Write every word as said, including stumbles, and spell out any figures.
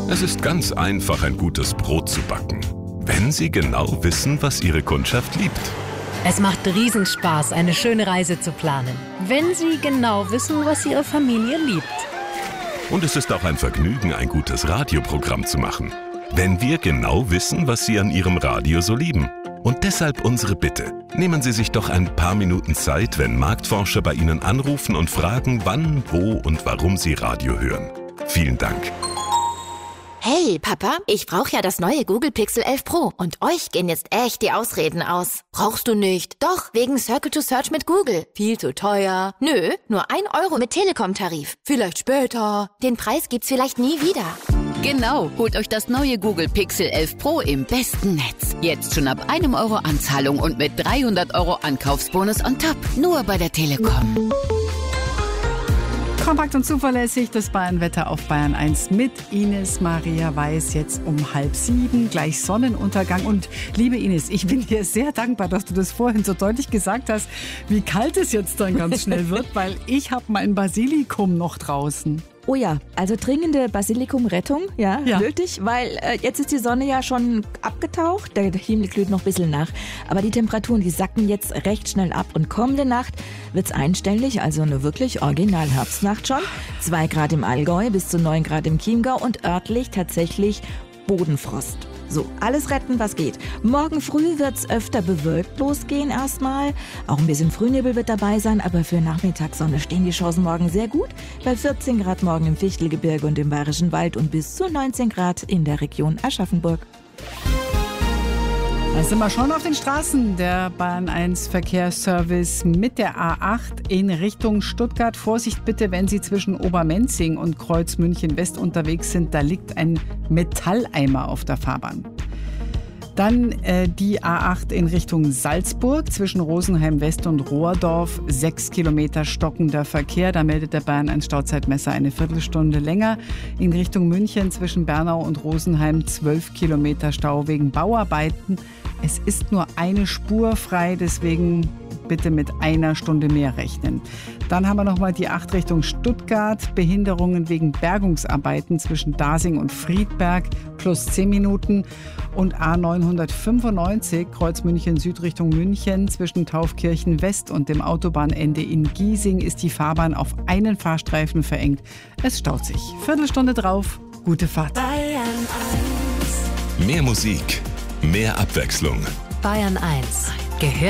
Es ist ganz einfach, ein gutes Brot zu backen, wenn Sie genau wissen, was Ihre Kundschaft liebt. Es macht Riesenspaß, eine schöne Reise zu planen, wenn Sie genau wissen, was Ihre Familie liebt. Und es ist auch ein Vergnügen, ein gutes Radioprogramm zu machen, wenn wir genau wissen, was Sie an Ihrem Radio so lieben. Und deshalb unsere Bitte. Nehmen Sie sich doch ein paar Minuten Zeit, wenn Marktforscher bei Ihnen anrufen und fragen, wann, wo und warum Sie Radio hören. Vielen Dank. Hey, Papa, ich brauche ja das neue Google Pixel elf Pro und euch gehen jetzt echt die Ausreden aus. Brauchst du nicht? Doch, wegen Circle to Search mit Google. Viel zu teuer. Nö, nur ein Euro mit Telekom-Tarif. Vielleicht später. Den Preis gibt's vielleicht nie wieder. Genau, holt euch das neue Google Pixel elf Pro im besten Netz. Jetzt schon ab einem Euro Anzahlung und mit dreihundert Euro Ankaufsbonus on top. Nur bei der Telekom. Kompakt und zuverlässig, das Bayernwetter auf Bayern eins mit Ines Maria Weiß jetzt um halb sieben, gleich Sonnenuntergang. Und liebe Ines, ich bin dir sehr dankbar, dass du das vorhin so deutlich gesagt hast, wie kalt es jetzt dann ganz schnell wird, weil ich habe mein Basilikum noch draußen. Oh ja, also dringende Basilikum-Rettung, ja, Ja. nötig, weil äh, jetzt ist die Sonne ja schon abgetaucht, der Himmel glüht noch ein bisschen nach, aber die Temperaturen, die sacken jetzt recht schnell ab und kommende Nacht wird's einstellig, also eine wirklich original Herbstnacht schon. Zwei Grad im Allgäu bis zu neun Grad im Chiemgau und örtlich tatsächlich Bodenfrost. So, alles retten, was geht. Morgen früh wird's öfter bewölkt losgehen erstmal. Auch ein bisschen Frühnebel wird dabei sein, aber für Nachmittagssonne stehen die Chancen morgen sehr gut. Bei vierzehn Grad morgen im Fichtelgebirge und im Bayerischen Wald und bis zu neunzehn Grad in der Region Aschaffenburg. Da sind wir schon auf den Straßen. Der Bayern eins Verkehrsservice mit der A acht in Richtung Stuttgart. Vorsicht bitte, wenn Sie zwischen Obermenzing und Kreuz München West unterwegs sind. Da liegt ein Metalleimer auf der Fahrbahn. Dann äh, die A acht in Richtung Salzburg zwischen Rosenheim West und Rohrdorf. Sechs Kilometer stockender Verkehr. Da meldet der Bayern eins Stauzeitmesser eine Viertelstunde länger. In Richtung München zwischen Bernau und Rosenheim zwölf Kilometer Stau wegen Bauarbeiten. Es ist nur eine Spur frei, deswegen bitte mit einer Stunde mehr rechnen. Dann haben wir nochmal die acht Richtung Stuttgart. Behinderungen wegen Bergungsarbeiten zwischen Dasing und Friedberg plus zehn Minuten. Und A neunhundertfünfundneunzig Kreuz München Süd Richtung München zwischen Taufkirchen West und dem Autobahnende in Giesing ist die Fahrbahn auf einen Fahrstreifen verengt. Es staut sich. Viertelstunde drauf. Gute Fahrt. Bayern eins. Mehr Musik, mehr Abwechslung. Bayern eins. Gehört